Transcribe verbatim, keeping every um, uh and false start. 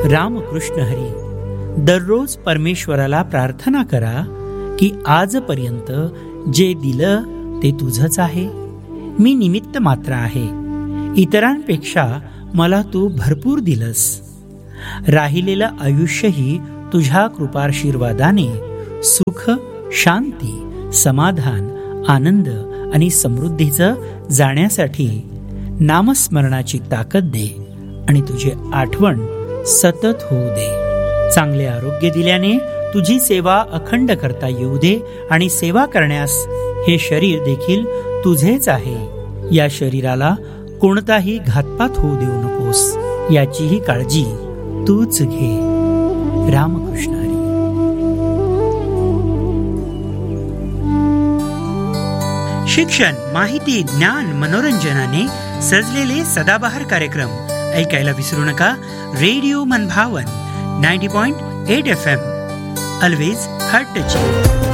रामकृष्ण हरी. दररोज परमेश्वराला प्रार्थना करा की आजपर्यंत जे दिलं ते तुझंच आहे. मी निमित्त मात्र आहे. इतरांपेक्षा मला तू भरपूर दिलंस. राहिलेलं आयुष्यही तुझ्या कृपाशीर्वादाने सुख, शांती, समाधान, आनंद आणि समृद्धीचं जाण्यासाठी नामस्मरणाची ताकद दे आणि तुझी आठवण सतत होऊ दे. चांगले आरोग्य दिल्याने तुझी सेवा अखंड करता येऊ दे आणि सेवा करण्यास हे शरीर देखील तुझेच आहे. या शरीराला कोणताही घातपात होऊ देऊ नकोस, याचीही काळजी तूच घे. रामकृष्ण हरी. शिक्षण, माहिती, ज्ञान, मनोरंजनाने सजलेले सदाबहार कार्यक्रम ऐकायला विसरू नका. रेडिओ मनभावन ninety point eight F M. Always heart touching.